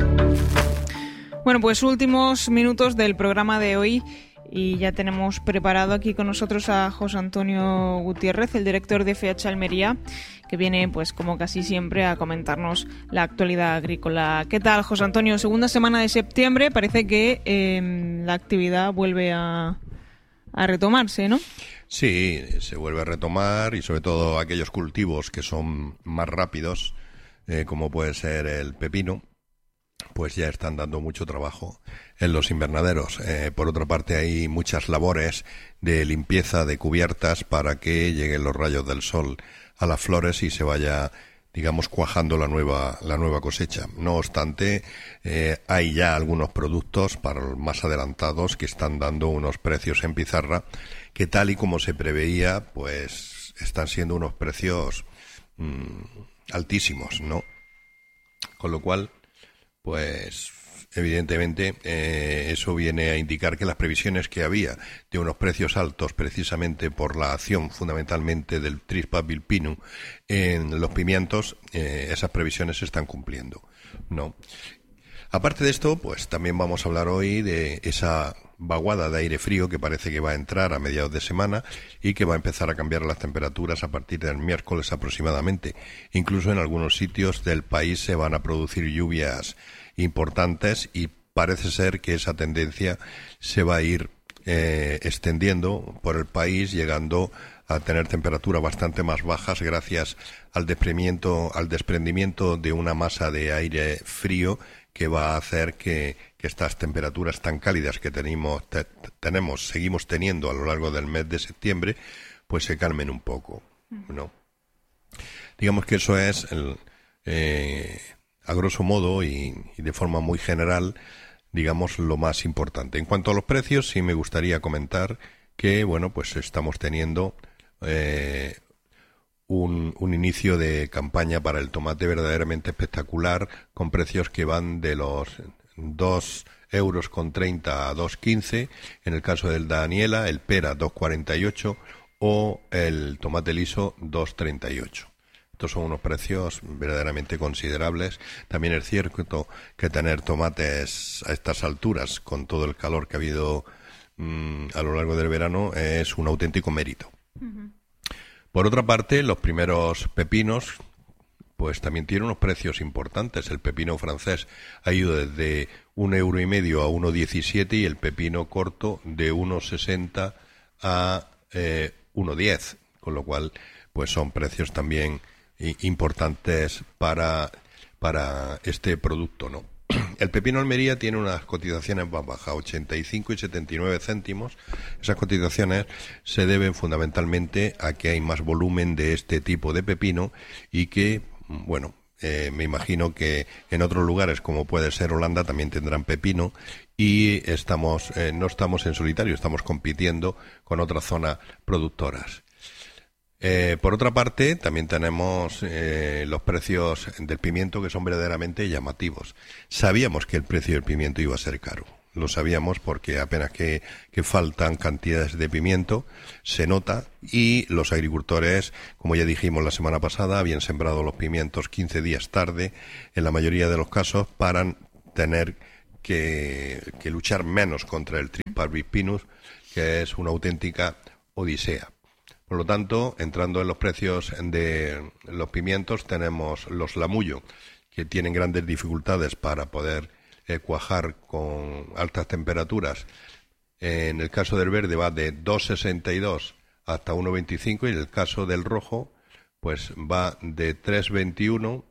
Bueno, pues últimos minutos del programa de hoy y ya tenemos preparado aquí con nosotros a José Antonio Gutiérrez, el director de FH Almería, que viene, pues como casi siempre, a comentarnos la actualidad agrícola. ¿Qué tal, José Antonio? Segunda semana de septiembre, parece que la actividad vuelve a retomarse, ¿no? Sí, se vuelve a retomar y sobre todo aquellos cultivos que son más rápidos, como puede ser el pepino, pues ya están dando mucho trabajo en los invernaderos. Por otra parte, hay muchas labores de limpieza de cubiertas para que lleguen los rayos del sol a las flores y se vaya, digamos, cuajando la nueva cosecha. No obstante, hay ya algunos productos para los más adelantados que están dando unos precios en pizarra que, tal y como se preveía, pues están siendo unos precios altísimos, ¿no? Con lo cual, pues evidentemente eso viene a indicar que las previsiones que había de unos precios altos precisamente por la acción fundamentalmente del Trispa bilpinum en los pimientos, esas previsiones se están cumpliendo, ¿no? Aparte de esto, pues también vamos a hablar hoy de esa vaguada de aire frío que parece que va a entrar a mediados de semana y que va a empezar a cambiar las temperaturas a partir del miércoles aproximadamente. Incluso en algunos sitios del país se van a producir lluvias importantes y parece ser que esa tendencia se va a ir extendiendo por el país, llegando a tener temperaturas bastante más bajas gracias al desprendimiento de una masa de aire frío que va a hacer que estas temperaturas tan cálidas que seguimos teniendo a lo largo del mes de septiembre, pues se calmen un poco, ¿no? Digamos que eso es, a grosso modo y de forma muy general, digamos, lo más importante. En cuanto a los precios, sí me gustaría comentar que, bueno, pues estamos teniendo un inicio de campaña para el tomate verdaderamente espectacular, con precios que van de los 2,30 euros a 2,15, en el caso del Daniela, el pera 2,48 o el tomate liso 2,38. Estos son unos precios verdaderamente considerables. También es cierto que tener tomates a estas alturas, con todo el calor que ha habido a lo largo del verano, es un auténtico mérito. Uh-huh. Por otra parte, los primeros pepinos, pues también tienen unos precios importantes. El pepino francés ha ido desde 1,5 € a 1,17 y el pepino corto de 1,60 a 1,10, con lo cual, pues son precios también importantes para este producto, ¿no? El pepino Almería tiene unas cotizaciones más bajas, 85 y 79 céntimos. Esas cotizaciones se deben fundamentalmente a que hay más volumen de este tipo de pepino y que, bueno, me imagino que en otros lugares como puede ser Holanda también tendrán pepino y no estamos en solitario, estamos compitiendo con otras zonas productoras. Por otra parte, también tenemos los precios del pimiento que son verdaderamente llamativos. Sabíamos que el precio del pimiento iba a ser caro. Lo sabíamos porque apenas que faltan cantidades de pimiento, se nota, y los agricultores, como ya dijimos la semana pasada, habían sembrado los pimientos 15 días tarde, en la mayoría de los casos, para tener que luchar menos contra el Trispa bilpinus, que es una auténtica odisea. Por lo tanto, entrando en los precios de los pimientos, tenemos los lamullo, que tienen grandes dificultades para poder cuajar con altas temperaturas. En el caso del verde va de 2,62 hasta 1,25 y en el caso del rojo pues va de 3,21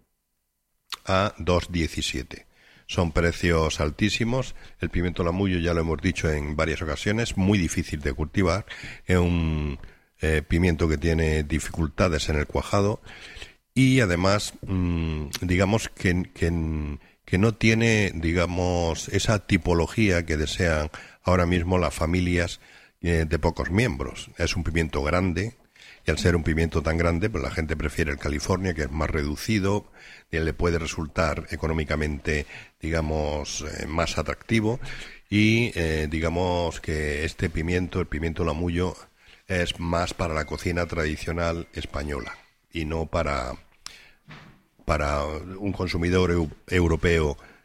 a 2,17. Son precios altísimos. El pimiento lamullo, ya lo hemos dicho en varias ocasiones, muy difícil de cultivar. Es un pimiento que tiene dificultades en el cuajado y además digamos que no tiene, digamos, esa tipología que desean ahora mismo las familias de pocos miembros. Es un pimiento grande y al ser un pimiento tan grande, pues la gente prefiere el California, que es más reducido y le puede resultar económicamente, digamos, más atractivo y digamos que este pimiento, el pimiento lamullo, es más para la cocina tradicional española y no para un consumidor europeo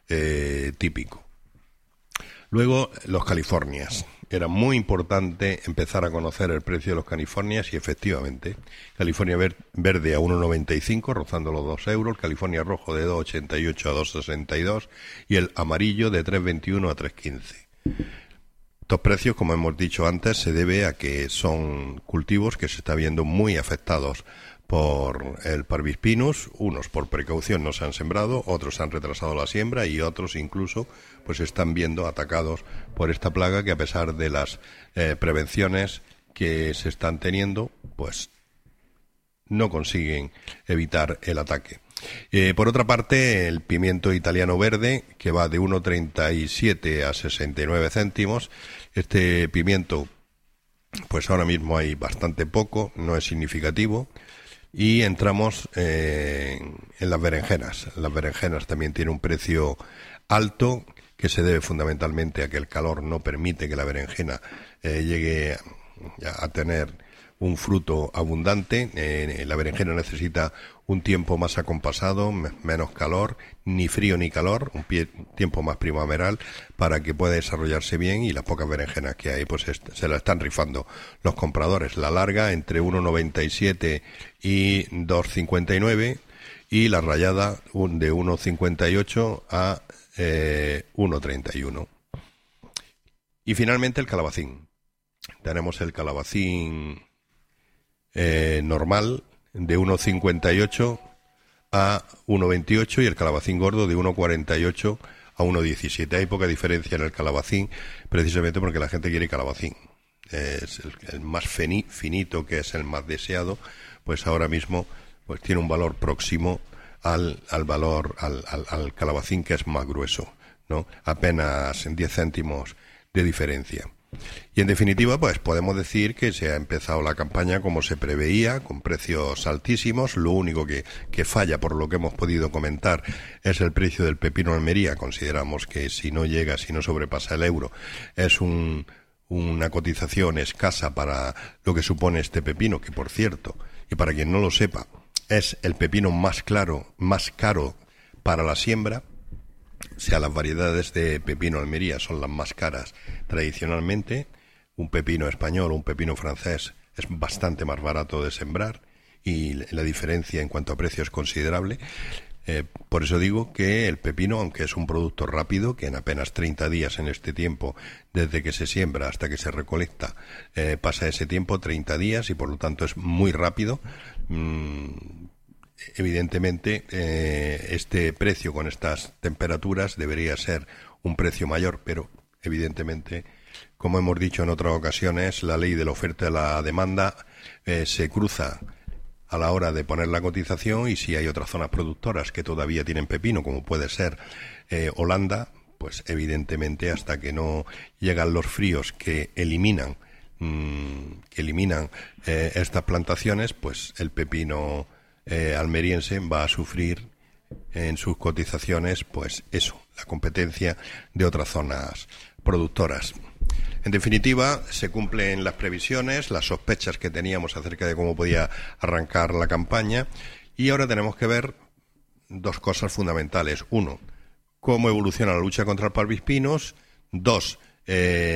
típico. Luego, los Californias. Era muy importante empezar a conocer el precio de los Californias y efectivamente, California verde a 1,95, rozando los 2 euros, el California rojo de 2,88 a 2,62 y el amarillo de 3,21 a 3,15. Estos precios, como hemos dicho antes, se debe a que son cultivos que se están viendo muy afectados por el Parvis pinus. Unos por precaución no se han sembrado, otros han retrasado la siembra y otros incluso pues están viendo atacados por esta plaga que, a pesar de las prevenciones que se están teniendo, pues no consiguen evitar el ataque. Por otra parte, el pimiento italiano verde, que va de 1,37 a 69 céntimos. Este pimiento, pues ahora mismo hay bastante poco, no es significativo. Y entramos en las berenjenas. Las berenjenas también tienen un precio alto, que se debe fundamentalmente a que el calor no permite que la berenjena llegue a tener un fruto abundante. La berenjena necesita un tiempo más acompasado, menos calor, ni frío ni calor, un tiempo más primaveral para que pueda desarrollarse bien, y las pocas berenjenas que hay pues se la están rifando los compradores. La larga entre 1,97 y 2,59 y la rallada de 1,58 a 1,31. Y finalmente el calabacín. Tenemos el calabacín normal de 1,58 a 1,28 y el calabacín gordo de 1,48 a 1,17. Hay poca diferencia en el calabacín, precisamente porque la gente quiere calabacín. Es el más finito, que es el más deseado, pues ahora mismo pues tiene un valor próximo al calabacín, que es más grueso, ¿no? Apenas en 10 céntimos de diferencia. Y en definitiva, pues podemos decir que se ha empezado la campaña como se preveía, con precios altísimos. Lo único que falla, por lo que hemos podido comentar, es el precio del pepino Almería. Consideramos que si no sobrepasa el euro, es una cotización escasa para lo que supone este pepino, que, por cierto, y para quien no lo sepa, es el pepino más caro para la siembra. O sea, las variedades de pepino Almería son las más caras tradicionalmente. Un pepino español o un pepino francés es bastante más barato de sembrar, y la diferencia en cuanto a precio es considerable. Por eso digo que el pepino, aunque es un producto rápido, que en apenas 30 días en este tiempo, desde que se siembra hasta que se recolecta, pasa ese tiempo, 30 días, y por lo tanto es muy rápido. Evidentemente, este precio con estas temperaturas debería ser un precio mayor, pero evidentemente, como hemos dicho en otras ocasiones, la ley de la oferta y la demanda se cruza a la hora de poner la cotización, y si hay otras zonas productoras que todavía tienen pepino, como puede ser Holanda, pues evidentemente hasta que no llegan los fríos que eliminan estas plantaciones, pues el pepino almeriense va a sufrir en sus cotizaciones, pues eso, la competencia de otras zonas productoras. En definitiva, se cumplen las previsiones, las sospechas que teníamos acerca de cómo podía arrancar la campaña, y ahora tenemos que ver dos cosas fundamentales. Uno, cómo evoluciona la lucha contra el Parvis pinus. Dos,